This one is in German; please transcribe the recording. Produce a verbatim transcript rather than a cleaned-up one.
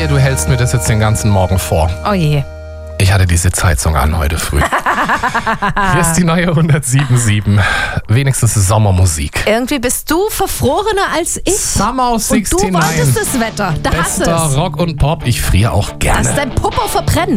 wehe, du hältst mir das jetzt den ganzen Morgen vor. Oh je. Ich hatte die Sitzheizung an heute früh. Hier ist die neue hundertsieben sieben. Wenigstens Sommermusik. Irgendwie bist du verfrorener als ich. Summer of Und du neunundsiebzig. wolltest das Wetter. Da hast du Bester es. Rock und Pop. Ich friere auch gerne. Lass dein Popo verbrennen.